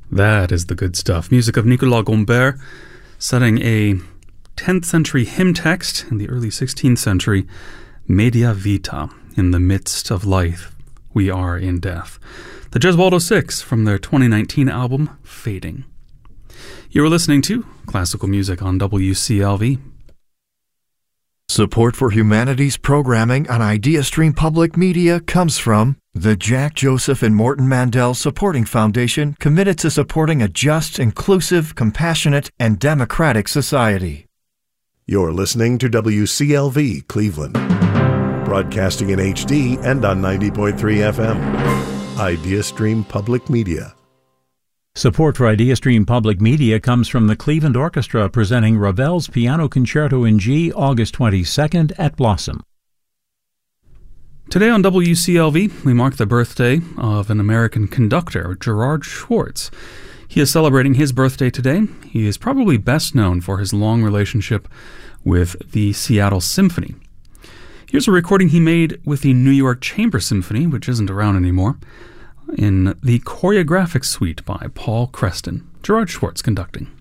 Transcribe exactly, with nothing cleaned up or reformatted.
That is the good stuff. Music of Nicolas Gombert, setting a tenth century hymn text in the early sixteenth century, Media Vita, in the midst of life, we are in death. The Gesualdo Six from their twenty nineteen album, Fading. You are listening to Classical Music on W C L V. Support for humanities programming on IdeaStream Public Media comes from the Jack Joseph and Morton Mandel Supporting Foundation, committed to supporting a just, inclusive, compassionate, and democratic society. You're listening to W C L V Cleveland, broadcasting in H D and on ninety point three F M. IdeaStream Public Media. Support for IdeaStream Public Media comes from the Cleveland Orchestra, presenting Ravel's Piano Concerto in G, August twenty-second at Blossom. Today on W C L V, we mark the birthday of an American conductor, Gerard Schwartz. He is celebrating his birthday today. He is probably best known for his long relationship with the Seattle Symphony. Here's a recording he made with the New York Chamber Symphony, which isn't around anymore, in the Choreographic Suite by Paul Creston. Gerard Schwartz conducting.